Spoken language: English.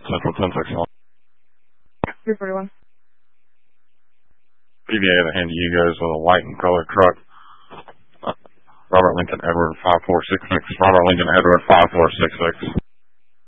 Central 1061. 341. PVA to hand to you guys with a white and colored truck. Robert Lincoln Edward 5466. Robert Lincoln Edward 5466.